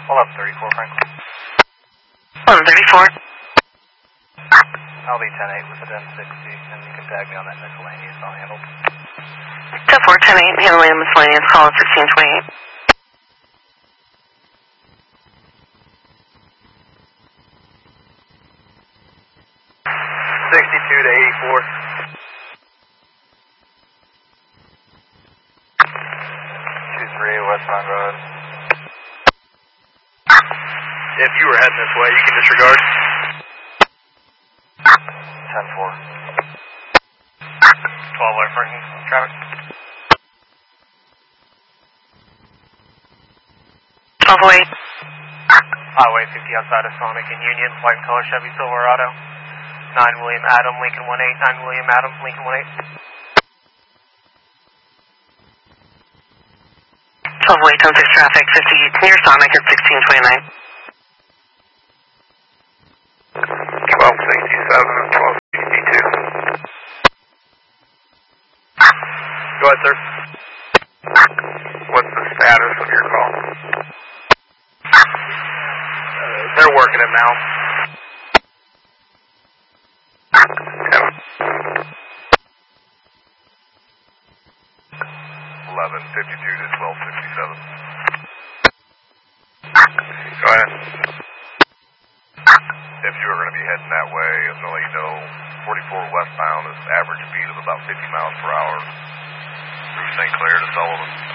1134 Franklin. 1134. I'll be 10-8 with the 1060, and you can tag me on that miscellaneous I'll handle. 10-4, 10-8, handling miscellaneous, call 1628. 62 to 84. 23 West Pine Road. If you were heading this way, you can disregard. 10-4. 12 way Franklin, traffic. 1208. Highway 50 outside of Sonic and Union, white color Chevy Silverado. 9 William Adam, Lincoln 18, 9 William Adam, Lincoln 18. 1208, 10-6 traffic, 50 near Sonic at 1629. 1267, 1262. Go ahead, sir. What's the status of your call? They're working it now. 1152 to 1267. Go ahead. If you were going to be heading that way, I'm going to let you know 44 westbound is average speed of about 50 miles per hour through St. Clair to Sullivan.